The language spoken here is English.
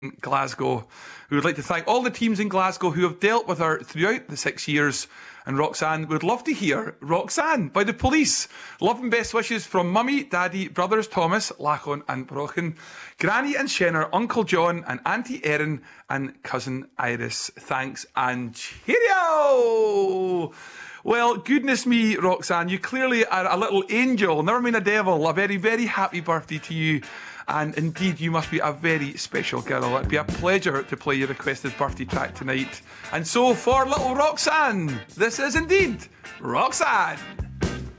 Glasgow. We would like to thank all the teams in Glasgow who have dealt with her throughout the 6 years. And Roxanne would love to hear Roxanne by The Police. Love and best wishes from Mummy, Daddy, brothers Thomas, Lachlan and Brochen, Granny and Shenner, Uncle John and Auntie Erin and Cousin Iris. Thanks and cheerio! Well, goodness me, Roxanne, you clearly are a little angel, never mean a devil. A very, very happy birthday to you. And indeed, you must be a very special girl. It'd be a pleasure to play your requested birthday track tonight. And so, for little Roxanne, this is indeed Roxanne.